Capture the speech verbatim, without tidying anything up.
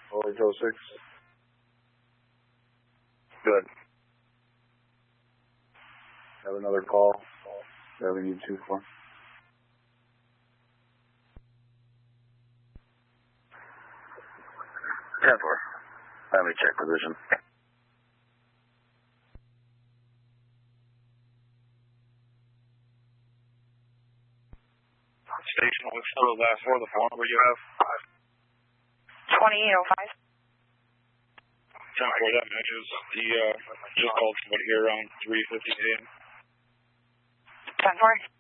Over Joe six. Good. Have another call. seven U two four. ten four. Let me check position. Station with photo last four, the phone number you have? twenty-eight oh five. ten four, that matches. The, uh, just called somebody here around three fifty a m ten four.